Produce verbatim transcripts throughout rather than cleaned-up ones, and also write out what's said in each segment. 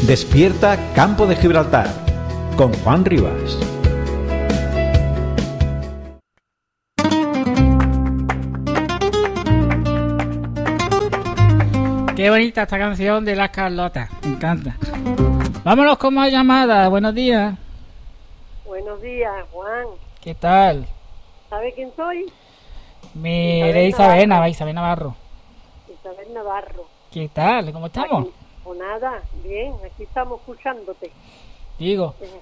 Despierta Campo de Gibraltar con Juan Rivas. Qué bonita esta canción de Las Carlotas, me encanta. Vámonos con más llamadas. Buenos días. Buenos días, Juan. ¿Qué tal? ¿Sabe quién soy? Mire, Isabel Navarro. Isabel Navarro. Isabel Navarro. ¿Qué tal? ¿Cómo estamos? Aquí, o nada, bien, aquí estamos escuchándote. Digo, Eh,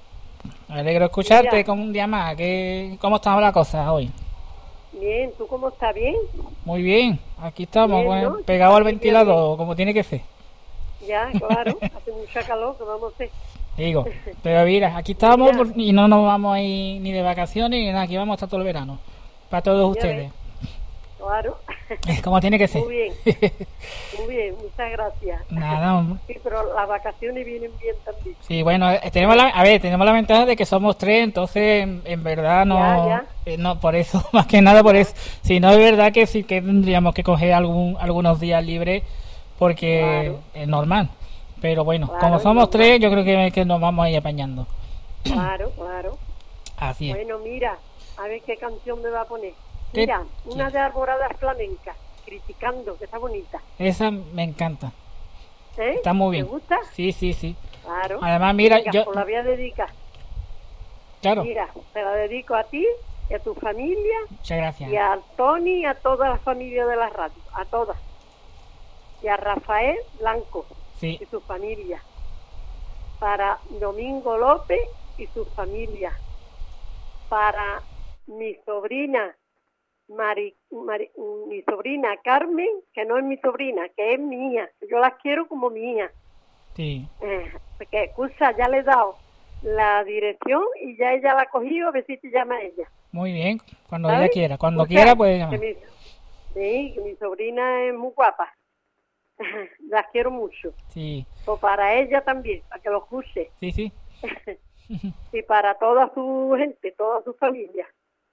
me alegro escucharte Mira. como un día más. ¿Qué, ¿Cómo estamos las cosas hoy? Bien, ¿tú cómo estás? ¿Bien? Muy bien, aquí estamos, Bien, pues, ¿no? pegados al Bien, ventilador, como tiene que ser. Ya, claro, hace mucha calor, que vamos a hacer. Digo, pero mira, aquí estamos Mira. por- y no nos vamos a ir ni de vacaciones ni nada, aquí vamos a estar todo el verano. Para todos Ya ustedes. Claro. Como tiene que ser. Muy bien, muy bien, muchas gracias. Nada, hombre. Sí, pero las vacaciones vienen bien también. Sí, bueno, eh, tenemos la, a ver, tenemos la ventaja de que somos tres, entonces en, en verdad no, Ya, ya. eh, no, por eso, más que nada por eso. Si no, es verdad que sí que tendríamos que coger algún, algunos días libres porque Claro. es normal. Pero bueno, Claro, como es somos normal. tres, yo creo que, que nos vamos a ir apañando. Claro, claro. Así es. Bueno, mira, a ver qué canción me va a poner. ¿Qué? Mira, una Sí. de Alboradas Flamencas, criticando, que está bonita. Esa me encanta. ¿Eh? Está muy bien. ¿Te gusta? Sí, sí, sí. Claro. Además, mira, Venga, yo... pues la voy a dedicar. Claro, Mira, te la dedico a ti y a tu familia muchas gracias. y a Tony y a toda la familia de la radio, a todas. Y a Rafael Blanco Sí, y su familia. Para Domingo López y su familia. Para mi sobrina, Mari, Mari- mi sobrina Carmen, que no es mi sobrina, que es mía. Yo las quiero como mía. sí. Eh, porque, escucha, ya le he dado la dirección y ya ella la ha cogido, a ver si te llama ella. Muy bien, cuando ¿Sabes? ella quiera. Cuando O sea, quiera puede que llamar. mi- sí, que mi sobrina es muy guapa. Las quiero mucho. Sí, O para ella también, para que lo escuche. sí, sí. Y para toda su gente, toda su familia.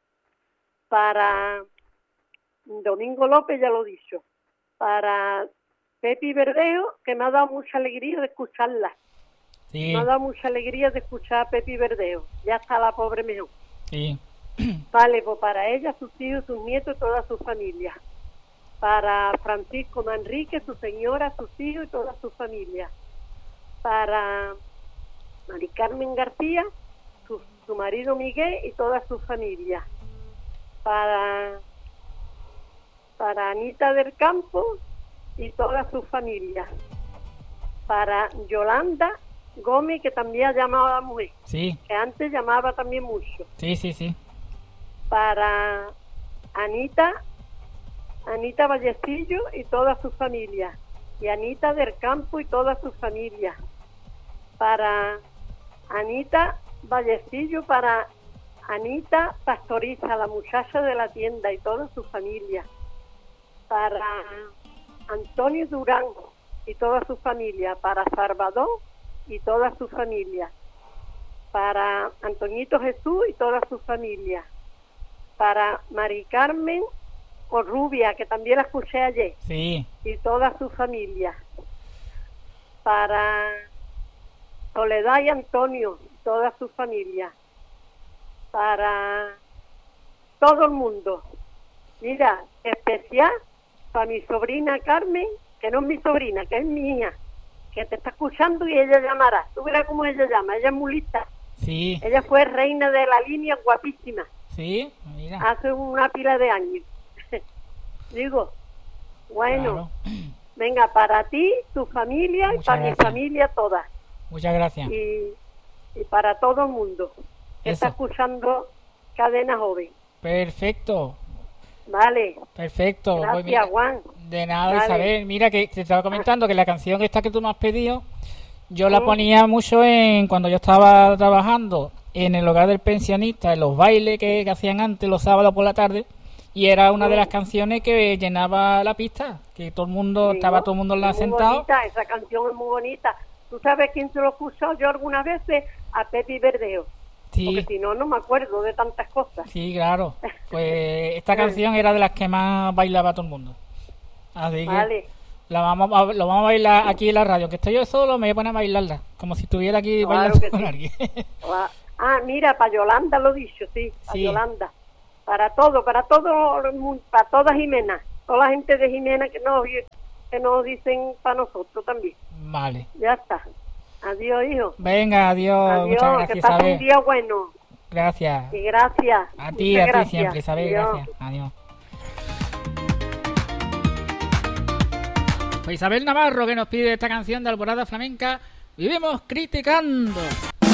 Para Domingo López, ya lo he dicho. Para Pepi Verdejo, que me ha dado mucha alegría de escucharla. Sí, Me ha dado mucha alegría de escuchar a Pepi Verdejo. Ya está la pobre mejor. sí. Vale, pues para ella, sus hijos, sus nietos, toda su familia. Para Francisco Manrique, su señora, sus hijos y toda su familia. Para Mari Carmen García, su, su marido Miguel y toda su familia. Para, para Anita del Campo y toda su familia. Para Yolanda Gómez, que también llamaba a la mujer, Sí, que antes llamaba también mucho. sí, sí, sí. Para Anita, Anita Vallecillo y toda su familia. Y Anita del Campo y toda su familia. Para Anita Vallecillo, para Anita Pastoriza, la muchacha de la tienda y toda su familia. Para Antonio Durán y toda su familia. Para Salvador y toda su familia. Para Antoñito Jesús y toda su familia. Para Mari Carmen Orrubia, que también la escuché ayer, Sí, y toda su familia. Para Soledad y Antonio, y toda su familia. Para todo el mundo. Mira, especial para mi sobrina Carmen, que no es mi sobrina, que es mía, que te está escuchando y ella llamará. Tú verás cómo ella llama, ella es muy lista. sí, Ella fue reina de la línea, guapísima, sí. Mira, hace una pila de años. Digo, bueno, claro. venga, para ti, tu familia y Muchas para mi gracias. familia toda. Muchas gracias. Y, y para todo el mundo que está Eso. escuchando Cadena Joven. Perfecto, Vale, perfecto. Pues gracias, mira, Juan. de nada, Vale. Isabel. Mira que te estaba comentando que la canción esta que tú me has pedido, yo la Mm. ponía mucho en cuando yo estaba trabajando en el hogar del pensionista, en los bailes que, que hacían antes los sábados por la tarde, y era una de las canciones que llenaba la pista, que todo el mundo, Digo, estaba todo el mundo en la es muy sentado. bonita, esa canción es muy bonita. ¿Tú sabes quién se lo escuchó yo algunas veces? A Pepi Verdeo. Sí, Porque si no, no me acuerdo de tantas cosas. sí, claro. Pues esta canción era de las que más bailaba todo el mundo. Así que, Vale. La vamos a, lo vamos a bailar aquí en la radio. Que estoy yo solo, me voy a poner a bailarla. Como si estuviera aquí Claro bailando que con sí. alguien. Ah, mira, para Yolanda lo he dicho, sí, para Sí. Yolanda. Para todo, para todo, el mundo, para toda Jimena. Toda la gente de Jimena que nos, que nos dicen para nosotros también. Vale. Ya está. Adiós, hijo. Venga, adiós. Adiós, Muchas que gracias, pases un Isabel. día bueno. Gracias. Y gracias. A ti, Muchas a ti gracias. siempre, Isabel. Adiós. Gracias. Adiós. Pues Isabel Navarro, que nos pide esta canción de Alborada Flamenca. Vivimos criticando.